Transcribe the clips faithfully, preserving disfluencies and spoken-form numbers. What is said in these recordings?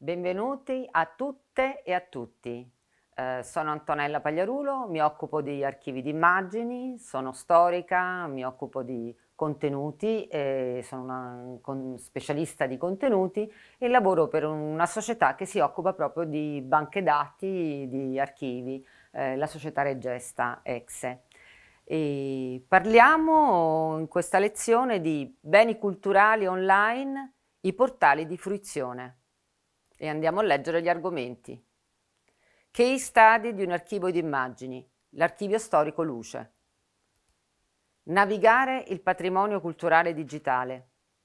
Benvenuti a tutte e a tutti. Eh, sono Antonella Pagliarulo, mi occupo di archivi di immagini, sono storica, mi occupo di contenuti, eh, sono una con- specialista di contenuti e lavoro per una società che si occupa proprio di banche dati, di archivi, eh, la società Regesta Exe. E parliamo in questa lezione di beni culturali online, i portali di fruizione. E andiamo a leggere gli argomenti. Case study di un archivio di immagini, l'archivio storico Luce. Navigare il patrimonio culturale digitale.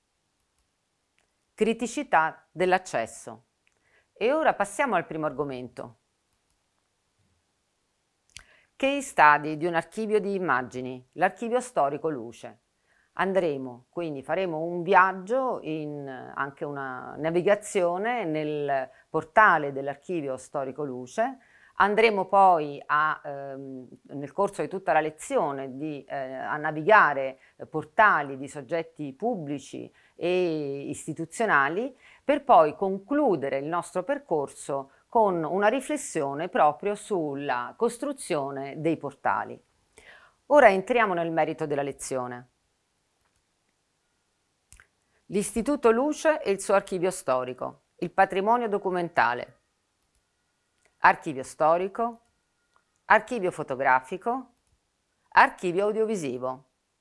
Criticità dell'accesso. E ora passiamo al primo argomento. Case study di un archivio di immagini, l'archivio storico Luce. Andremo, quindi faremo un viaggio, in anche una navigazione nel portale dell'archivio storico Luce. Andremo poi a, ehm, nel corso di tutta la lezione di, eh, a navigare portali di soggetti pubblici e istituzionali per poi concludere il nostro percorso con una riflessione proprio sulla costruzione dei portali. Ora entriamo nel merito della lezione. L'Istituto Luce e il suo archivio storico, il patrimonio documentale, archivio storico, archivio fotografico, archivio audiovisivo.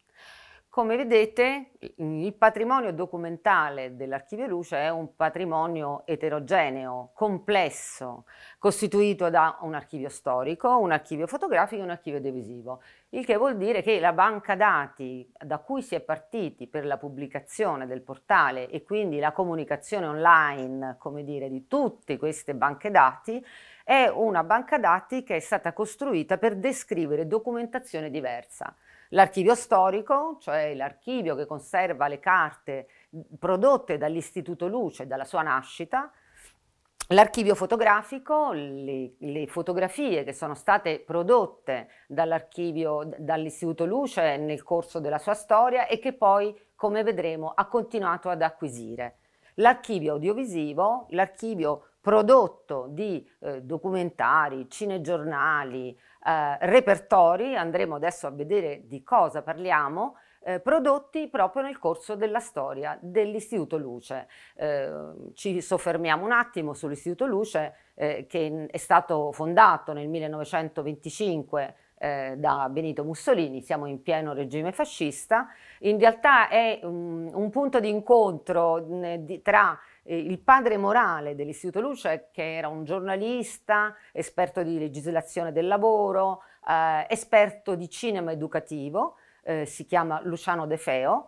Come vedete, il patrimonio documentale dell'Archivio Luce è un patrimonio eterogeneo, complesso, costituito da un archivio storico, un archivio fotografico e un archivio audiovisivo, il che vuol dire che la banca dati da cui si è partiti per la pubblicazione del portale e quindi la comunicazione online, come dire, di tutte queste banche dati, è una banca dati che è stata costruita per descrivere documentazione diversa. L'archivio storico, cioè l'archivio che conserva le carte prodotte dall'Istituto Luce dalla sua nascita, l'archivio fotografico, le, le fotografie che sono state prodotte dall'archivio, dall'Istituto Luce nel corso della sua storia e che poi, come vedremo, ha continuato ad acquisire. L'archivio audiovisivo, l'archivio prodotto di eh, documentari, cinegiornali, eh, repertori, andremo adesso a vedere di cosa parliamo, eh, prodotti proprio nel corso della storia dell'Istituto Luce. Eh, ci soffermiamo un attimo sull'Istituto Luce eh, che è stato fondato nel millenovecentoventicinque eh, da Benito Mussolini, siamo in pieno regime fascista. In realtà è un, un punto di incontro mh, di, tra eh, il padre morale dell'Istituto Luce, che era un giornalista, esperto di legislazione del lavoro, eh, esperto di cinema educativo, eh, si chiama Luciano De Feo,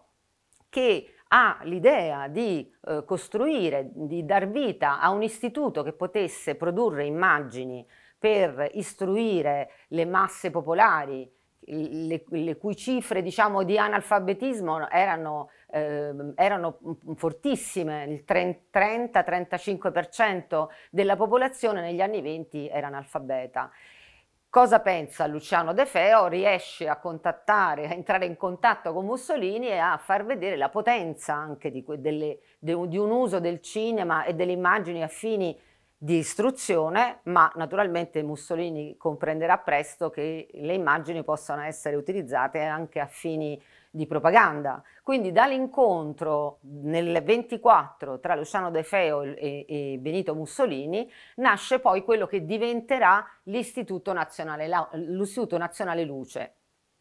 che ha l'idea di eh, costruire, di dar vita a un istituto che potesse produrre immagini per istruire le masse popolari, le, le cui cifre, diciamo, di analfabetismo erano, eh, erano fortissime. Il trenta trentacinque per cento della popolazione negli anni venti era analfabeta. Cosa pensa Luciano De Feo? Riesce a contattare, a entrare in contatto con Mussolini e a far vedere la potenza anche di, delle, de, di un uso del cinema e delle immagini a fini di istruzione, ma naturalmente Mussolini comprenderà presto che le immagini possono essere utilizzate anche a fini di propaganda. Quindi dall'incontro nel ventiquattro tra Luciano De Feo e, e Benito Mussolini nasce poi quello che diventerà l'Istituto Nazionale, l'Istituto Nazionale Luce.